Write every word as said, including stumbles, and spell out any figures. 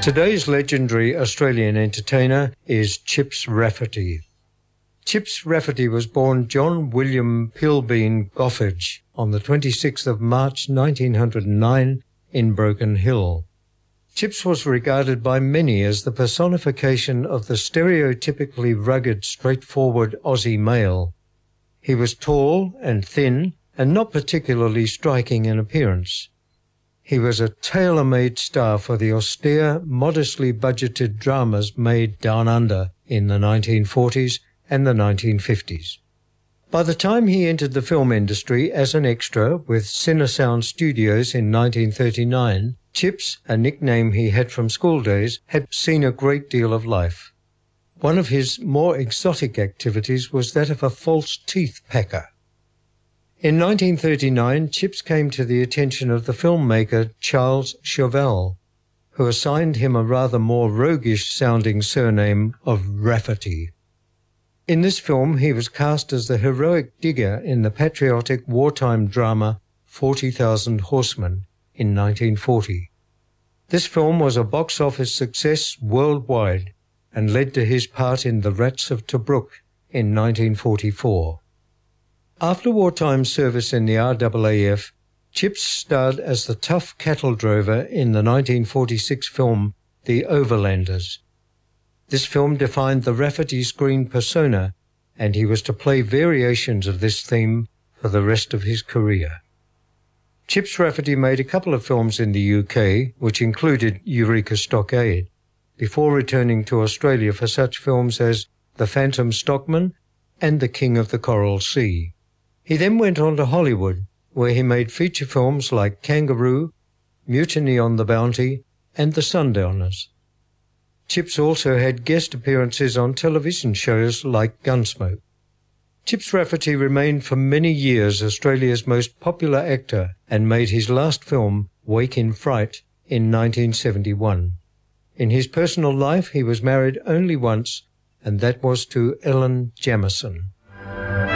Today's legendary Australian entertainer is Chips Rafferty. Chips Rafferty was born John William Pilbeam Goffridge on the twenty-sixth of March nineteen oh nine in Broken Hill. Chips was regarded by many as the personification of the stereotypically rugged, straightforward Aussie male. He was tall and thin and not particularly striking in appearance. He was a tailor-made star for the austere, modestly budgeted dramas made down under in the nineteen forties and the nineteen fifties. By the time he entered the film industry as an extra with Cinesound Studios in nineteen thirty-nine, Chips, a nickname he had from school days, had seen a great deal of life. One of his more exotic activities was that of a false teeth packer. In nineteen thirty-nine, Chips came to the attention of the filmmaker Charles Chauvel, who assigned him a rather more roguish-sounding surname of Rafferty. In this film, he was cast as the heroic digger in the patriotic wartime drama forty thousand Horsemen in nineteen forty. This film was a box office success worldwide and led to his part in The Rats of Tobruk in nineteen forty-four. After wartime service in the R A A F, Chips starred as the tough cattle drover in the nineteen forty-six film The Overlanders. This film defined the Rafferty screen persona, and he was to play variations of this theme for the rest of his career. Chips Rafferty made a couple of films in the U K, which included Eureka Stockade, before returning to Australia for such films as The Phantom Stockman and The King of the Coral Sea. He then went on to Hollywood, where he made feature films like Kangaroo, Mutiny on the Bounty, and The Sundowners. Chips also had guest appearances on television shows like Gunsmoke. Chips Rafferty remained for many years Australia's most popular actor and made his last film, Wake in Fright, in nineteen seventy-one. In his personal life, he was married only once, and that was to Ellen Jamieson.